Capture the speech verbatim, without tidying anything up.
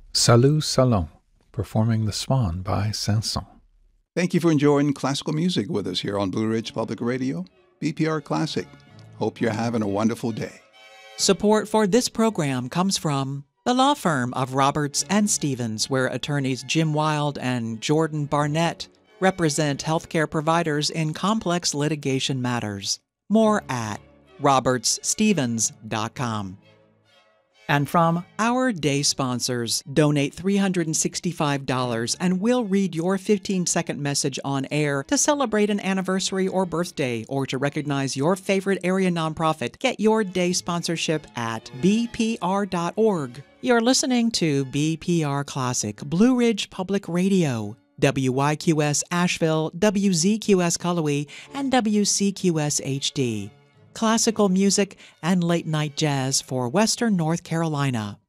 Salut Salon, performing The Swan by Sanson. Thank you for enjoying classical music with us here on Blue Ridge Public Radio, B P R Classic. Hope you're having a wonderful day. Support for this program comes from the law firm of Roberts and Stevens, where attorneys Jim Wild and Jordan Barnett represent healthcare providers in complex litigation matters. More at roberts stevens dot com. And from our day sponsors, donate three hundred sixty-five dollars and we'll read your fifteen-second message on air to celebrate an anniversary or birthday or to recognize your favorite area nonprofit. Get your day sponsorship at b p r dot org. You're listening to B P R Classic, Blue Ridge Public Radio, W Y Q S Asheville, W Z Q S Cullowhee, and W C Q S H D. Classical music and late-night jazz for Western North Carolina.